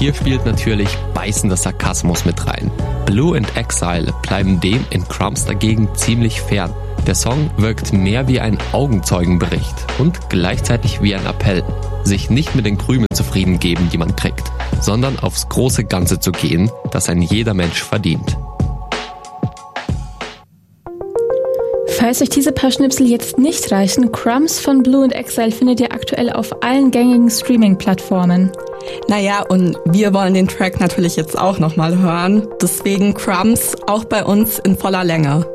hier spielt natürlich beißender Sarkasmus mit rein. Blue and Exile bleiben dem in Crumbs dagegen ziemlich fern. Der Song wirkt mehr wie ein Augenzeugenbericht und gleichzeitig wie ein Appell, sich nicht mit den Krümeln zufrieden geben, die man kriegt, sondern aufs große Ganze zu gehen, das ein jeder Mensch verdient. Falls euch diese paar Schnipsel jetzt nicht reichen, Crumbs von Blue and Exile findet ihr aktuell auf allen gängigen Streaming-Plattformen. Naja, und wir wollen den Track natürlich jetzt auch nochmal hören. Deswegen Crumbs auch bei uns in voller Länge.